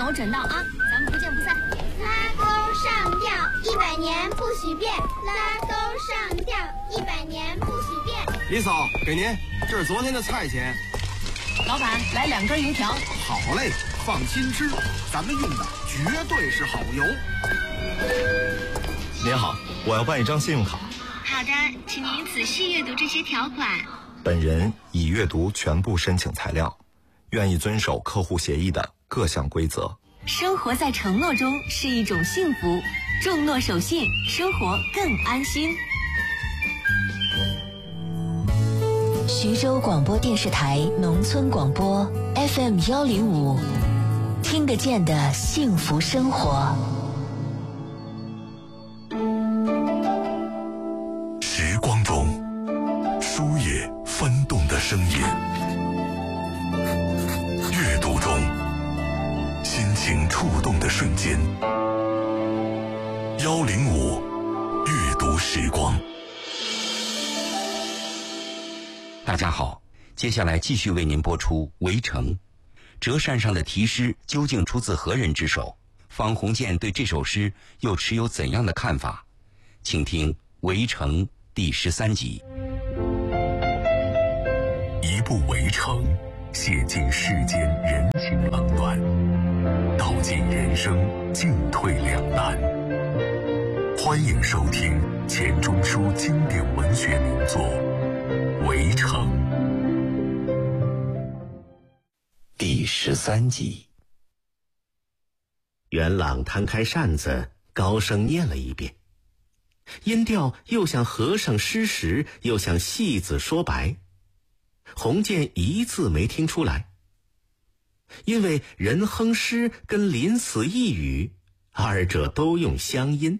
我整到啊，咱们不见不散。 拉钩上吊，100年不许变。拉钩上吊，100年不许变。 李嫂，给您，这是昨天的菜钱。 老板，来2根油条。 好嘞，放心吃，咱们用的绝对是好油。 您好，我要办一张信用卡。 好的，请您仔细阅读这些条款。 本人已阅读全部申请材料，愿意遵守客户协议的各项规则。 生活在承诺中是一种幸福，重诺守信，生活更安心。 徐州广播电视台农村广播 FM105，听得见的幸福生活。 时光中书页翻动的声音，阅读中心情触动的瞬间。105阅读时光。 大家好，接下来继续为您播出《围城》。折扇上的题诗究竟出自何人之手？方鸿渐对这首诗又持有怎样的看法？请听《围城》第13集。 一部《围城》，写尽世间人情冷暖，道尽人生进退两难。欢迎收听钱钟书经典文学名作《围城》 第13集。 元朗摊开扇子，高声念了一遍，音调又像和尚施食，又像戏子说白。鸿渐一字没听出来，因为人哼诗跟临死一语，二者都用乡音。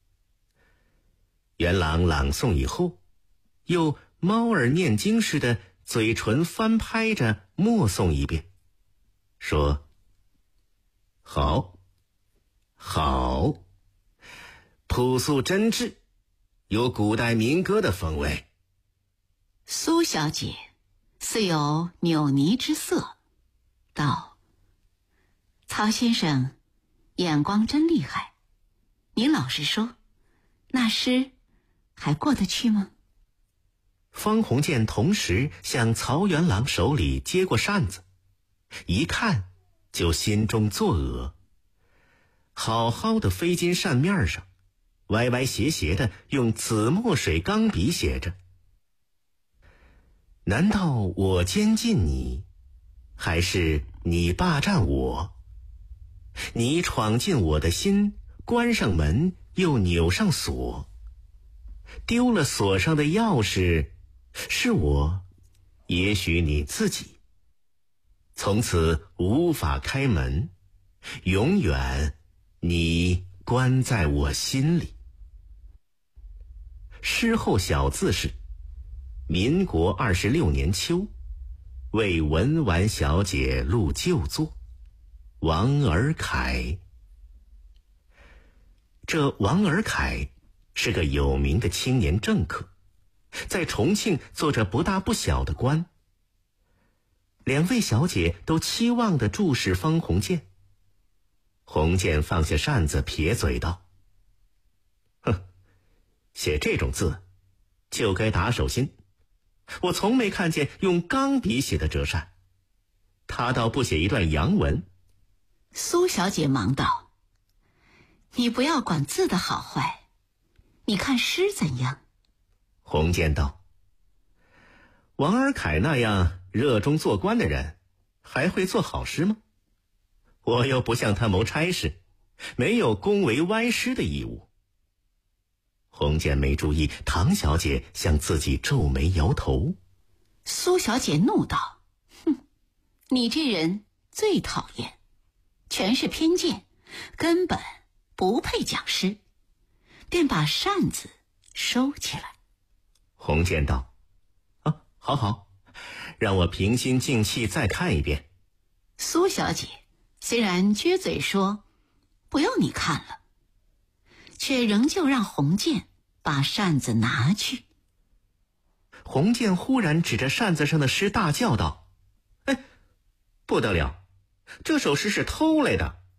元朗朗诵以后，又猫儿念经似的嘴唇翻拍着默诵一遍，说：好，好，朴素真挚，有古代民歌的风味。 苏小姐似有扭捏之色，道：曹先生眼光真厉害，您老实说，那诗还过得去吗？ 方鸿渐同时向曹元朗手里接过扇子，一看就心中作呕。好好的飞金扇面上，歪歪斜斜的用紫墨水钢笔写着：难道我监禁你，还是你霸占我？你闯进我的心，关上门又扭上锁，丢了锁上的钥匙，是我，也许你自己。从此无法开门，永远你关在我心里。诗后小字是民国26年秋，为文婉小姐录旧作，王尔凯。这王尔凯是个有名的青年政客，在重庆做着不大不小的官。两位小姐都期望地注视方鸿渐。鸿渐放下扇子，撇嘴道：哼，写这种字就该打手心，我从没看见用钢笔写的折扇，他倒不写一段洋文。 苏小姐忙道：你不要管字的好坏，你看诗怎样？ 鸿渐道：王尔凯那样热衷做官的人，还会做好诗吗？我又不向他谋差事，没有恭维歪诗的义务。鸿渐没注意唐小姐向自己皱眉摇头。 苏小姐怒道：哼，你这人最讨厌，全是偏见，根本不配讲诗，便把扇子收起来。 鸿渐道：啊，好好，让我平心静气再看一遍。 苏小姐虽然撅嘴说不用你看了，却仍旧让鸿渐把扇子拿去。 鸿渐忽然指着扇子上的诗大叫道：哎，不得了，这首诗是偷来的，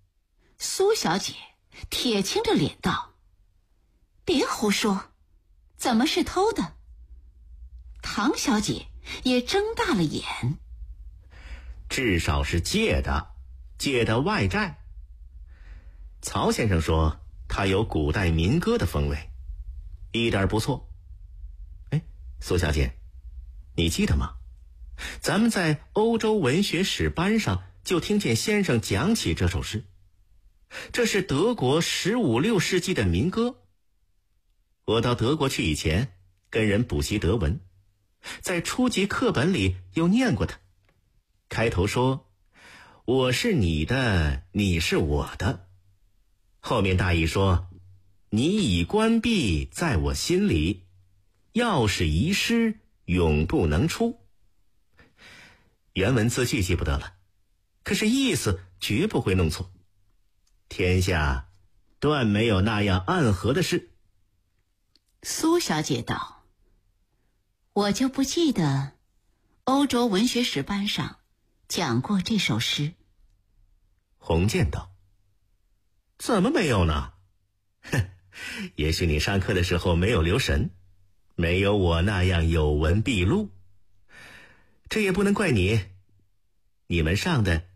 苏小姐铁青着脸道：“别胡说，怎么是偷的？”唐小姐也睁大了眼。 至少是借的外债。曹先生说他有古代民歌的风味，一点不错。哎，苏小姐，你记得吗？咱们在欧洲文学史班上就听见先生讲起这首诗，这是德国15、16世纪的民歌。我到德国去以前跟人补习德文，在初级课本里又念过它。开头说我是你的，你是我的，后面大意说你已关闭在我心里，钥匙遗失永不能出。原文字句记不得了，可是意思绝不会弄错。天下断没有那样暗合的事。 苏小姐道：“我就不记得欧洲文学史班上讲过这首诗。” 洪建道：“怎么没有呢？也许你上课的时候没有留神，没有我那样有文必录。这也不能怪你，你们上的